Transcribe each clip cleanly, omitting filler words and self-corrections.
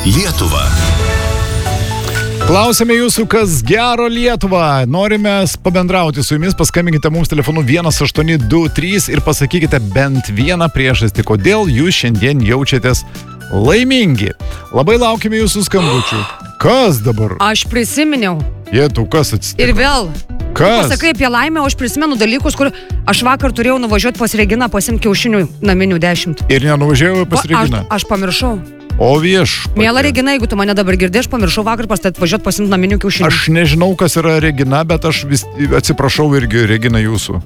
Lietuva. Klausime jūsų, kas gero Lietuvą. Norime pabendrauti su jumis, paskambinkite mums telefonu 1823 ir pasakykite bent vieną priežastį, kodėl jūs šiandien jaučiatės laimingi. Labai laukime jūsų skambučių. Kas dabar? Aš prisiminiau. Jėtų, kas atsitiko? Ir vėl. Kas? Pasakai apie laimę, o aš prisimenu dalykus, kur aš vakar turėjau nuvažiuoti pas Reginą, pasimti kiaušinių naminių 10. Ir nenuvažiavau pas Reginą. Aš pamiršau. O vieš. Miela Regina, jeigu tu mane dabar girdė, aš pamiršau vakar atvažiuoti pasimti naminių kiaušinių. Aš nežinau, kas yra Regina, bet aš vis atsiprašau irgi Regina jūsų.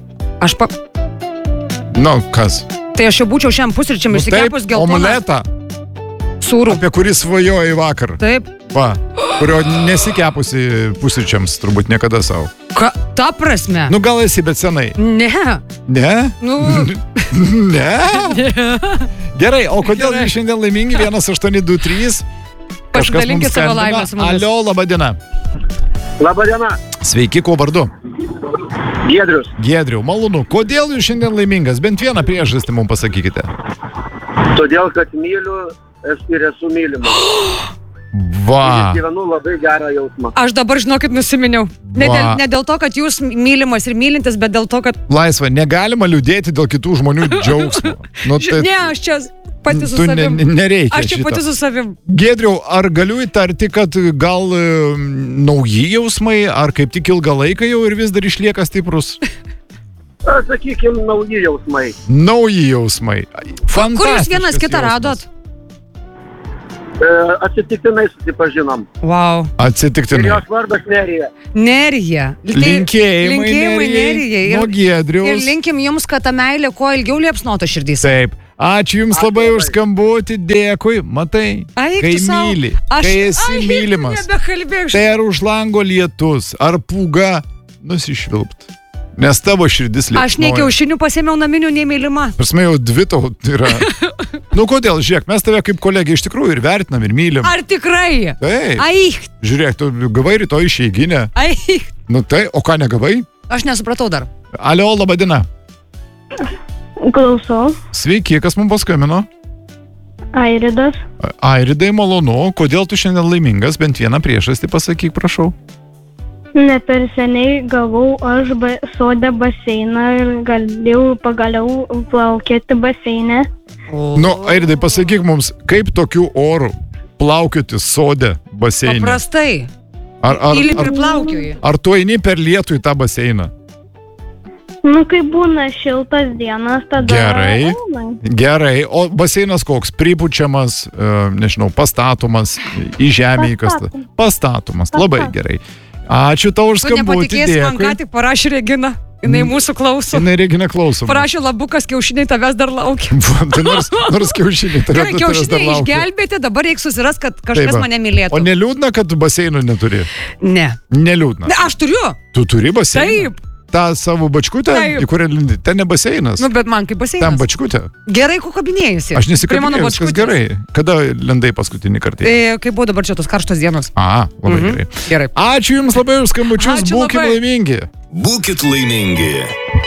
Kas? Tai aš jau būčiau šiam pusryčiam išsikepus geltoną. Omletą. Sūrų. Apie kurį svajojai vakar. Taip. Va, kurio nesikepusi pusryčiams turbūt niekada savo. Ta prasme? Gal esi, bet senai. Ne. Ne? Ne? Gerai, o kodėl Gerai. jūs šiandien laimingi? 1823. Pasidalinkit savo laimę su mumis. Alio, laba diena. Labą dieną. Sveiki, kuo vardu? Giedrius. Giedriau, malonu. Kodėl jūs šiandien laimingas? Bent vieną priežastį mums pasakykite. Todėl, kad myliu ir esu mylimas. Va. Gyvenu labai gerą jausmą. Aš dabar, žinokit, nusiminiau. Ne dėl to, kad jūs mylimas ir mylintis, bet dėl to, kad... Laisva, negalima liūdėti dėl kitų žmonių džiaugsmo. Ne, aš čia pati su savim. Nereikia aš čia pati su savim. Giedriau, ar galiu įtarti, kad gal nauji jausmai, ar kaip tik ilgą laiką jau ir vis dar išlieka stiprus? Sakykime, nauji jausmai. Nauji jausmai. Fantastiškas. Kur jūs vienas kitą radot? Atsitiktinai susipažinom. Wow. Atsitiktinai. Ir jos vardas Nerija. Nerija. Linkėjimai Nerijai. Nuo Giedriaus. Ir linkim jums, kad ta meilė kuo ilgiau liepsnotų širdys. Taip. Ačiū jums labai už skambutį, dėkui. Matai, kai myli, kai esi mylimas, tai ar už lango lietus, ar pūga nusišvilpt. Nes tavo širdis liepsnoja. Aš ne kiaušinių pasėmiau naminių, nei mylima. Prasme, jau dvi tau yra. Kodėl, žiūrėk, mes tave kaip kolegė iš tikrųjų ir vertinam, ir mylim. Ar tikrai? Taip. Aicht. Žiūrėk, tu gavai rytoj išeiginę. Aicht. Tai, o ką negavai? Aš nesupratau dar. Alio, laba diena. Klausau. Sveiki, kas mums paskambino? Airidas. Airidai, malonu. Kodėl tu šiandien laimingas? Bent vieną priežastį pasakyk, prašau. Ne per seniai gavau aš sode baseiną ir galėjau pagaliau plaukėti baseine. Airidai, pasakyk mums, kaip tokiu oru plaukioti sode baseine? Paprastai. Įlip ir plaukioji. Ar tu eini per lietų į tą baseiną? Kai būna šiltas dienas, tada... Gerai. O baseinas koks? Pripučiamas, nežinau, pastatomas, į žemę įkastas? Pastatomas. Labai gerai. Ačiū tau už skambutį. Tu nepatikėsi, man ką tik parašė Regina. Jinai mūsų klauso. Jinai Regina klauso. Parašė labukas, kiaušiniai tavęs dar laukia. Tai nors kiaušiniai tavęs dar laukia. Kiaušiniai išgelbėti, dabar reikia susiras, kad kažkas mane mylėtų. O neliūdna, kad baseinų neturi? Ne. Neliūdna. Aš turiu. Tu turi baseiną? Taip. Ta savo bačkutę, į kurią lindi. Ten ne baseinas. Bet man kaip baseinas. Ten bačkutė. Gerai, ko kabinėjusi. Aš nesikabinėjau, viskas gerai. Kada lindai paskutinį kartą? Kai buvo dabar čia tos karštos dienos. Labai gerai. Ačiū jums labai už skambučius, būkit laimingi. Būkit laimingi.